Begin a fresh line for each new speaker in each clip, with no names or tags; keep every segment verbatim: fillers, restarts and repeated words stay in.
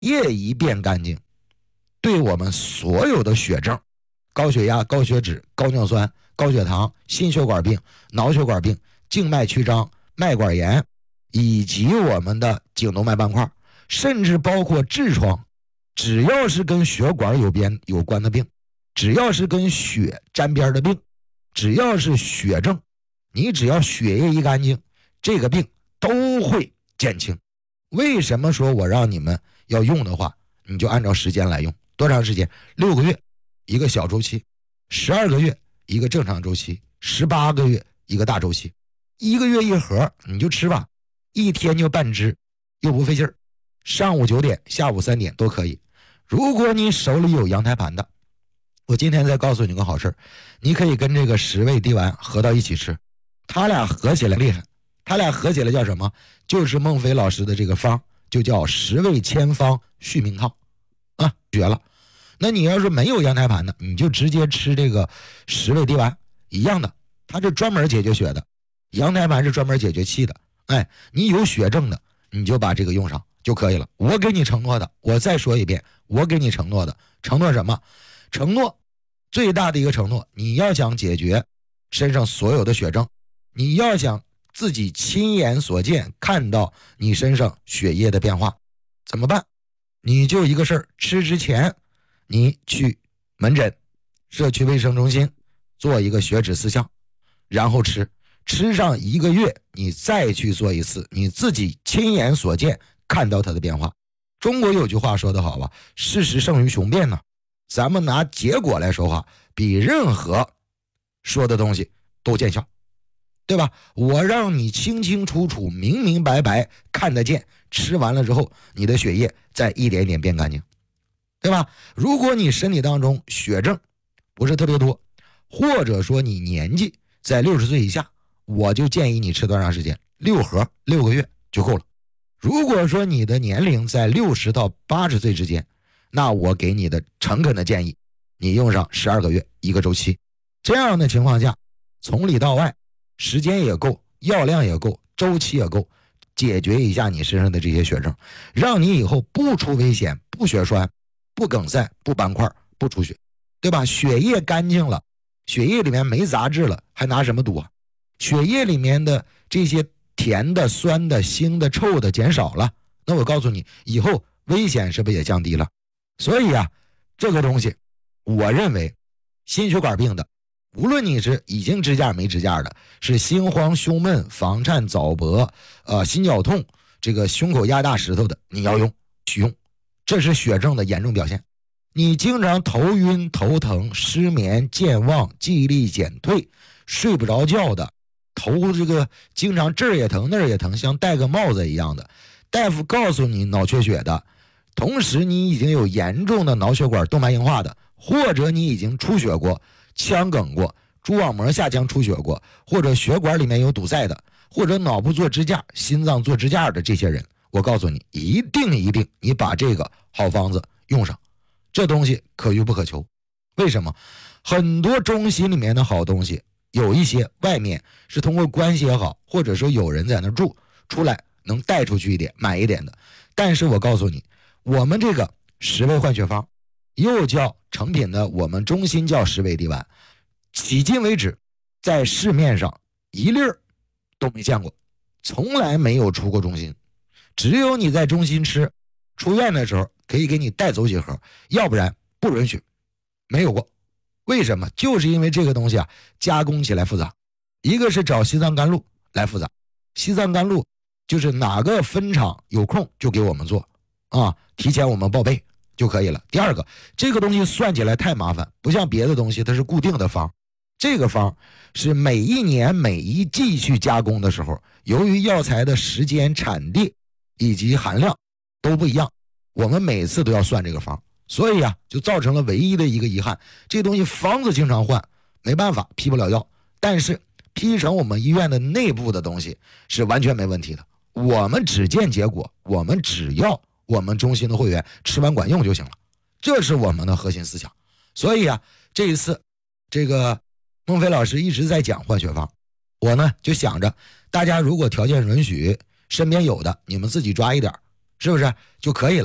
液一变干净，对我们所有的血症，高血压、高血脂、高尿酸、高血糖、心血管病、脑血管病、静脉曲张、脉管炎，以及我们的颈动脉斑块，甚至包括痔疮，只要是跟血管有边有关的病，只要是跟血沾边的病，只要是血症，你只要血液一干净，这个病都会减轻。为什么说我让你们要用的话，你就按照时间来用？多长时间？六个月一个小周期，十二个月一个正常周期，十八个月一个大周期。一个月一盒你就吃吧，一天就半支，又不费劲儿。上午九点下午三点都可以。如果你手里有羊胎盘的，我今天再告诉你个好事，你可以跟这个十味地丸合到一起吃，他俩合起来厉害，他俩合起来叫什么？就是孟非老师的这个方，就叫十味千方续命汤啊，绝了。那你要是没有羊胎盘的，你就直接吃这个十味地丸一样的，它是专门解决血的，羊胎盘是专门解决气的。哎，你有血症的，你就把这个用上就可以了。我给你承诺的，我再说一遍，我给你承诺的，承诺什么？承诺最大的一个承诺，你要想解决身上所有的血症，你要想自己亲眼所见看到你身上血液的变化，怎么办？你就一个事儿，吃之前你去门诊社区卫生中心做一个血脂四项，然后吃吃上一个月，你再去做一次，你自己亲眼所见看到它的变化。中国有句话说得好吧，事实胜于雄辩呢。咱们拿结果来说话，比任何说的东西都见效，对吧？我让你清清楚楚明明白白看得见，吃完了之后你的血液再一点一点变干净，对吧？如果你身体当中血症不是特别多，或者说你年纪在六十岁以下，我就建议你吃多长时间？六盒六个月就够了。如果说你的年龄在六十到八十岁之间，那我给你的诚恳的建议，你用上十二个月一个周期。这样的情况下，从里到外时间也够，药量也够，周期也够，解决一下你身上的这些血症，让你以后不出危险，不血栓，不梗塞，不斑块，不出血，对吧？血液干净了，血液里面没杂质了，还拿什么赌啊？血液里面的这些甜的、酸的、腥的、臭的减少了，那我告诉你，以后危险是不是也降低了？所以啊，这个东西我认为心血管病的，无论你是已经支架没支架的，是心慌胸闷、房颤早搏、呃心绞痛，这个胸口压大石头的，你要用去用，这是血症的严重表现。你经常头晕头疼、失眠健忘、记忆力减退、睡不着觉的，头这个经常这儿也疼那儿也疼，像戴个帽子一样的，大夫告诉你脑缺血的，同时你已经有严重的脑血管动脉硬化的，或者你已经出血过、腔梗过、蛛网膜下腔出血过，或者血管里面有堵塞的，或者脑部做支架、心脏做支架的这些人，我告诉你，一定一定你把这个好方子用上，这东西可遇不可求。为什么？很多中心里面的好东西，有一些外面是通过关系也好，或者说有人在那住，出来能带出去一点买一点的，但是我告诉你，我们这个十味换血方又叫成品的，我们中心叫十味地丸，迄今为止在市面上一粒儿都没见过，从来没有出过中心，只有你在中心吃，出院的时候可以给你带走几盒，要不然不允许，没有过。为什么？就是因为这个东西啊，加工起来复杂，一个是找西藏甘露来复杂，西藏甘露就是哪个分厂有空就给我们做啊，提前我们报备就可以了。第二个，这个东西算起来太麻烦，不像别的东西它是固定的方，这个方是每一年每一季去加工的时候，由于药材的时间、产地以及含量都不一样，我们每次都要算这个方，所以啊，就造成了唯一的一个遗憾，这东西方子经常换，没办法批不了药，但是批成我们医院的内部的东西是完全没问题的，我们只见结果，我们只要我们中心的会员吃完管用就行了，这是我们的核心思想。所以啊，这一次这个孟非老师一直在讲换血方，我呢就想着大家如果条件允许，身边有的你们自己抓一点，是不是就可以了？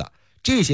这些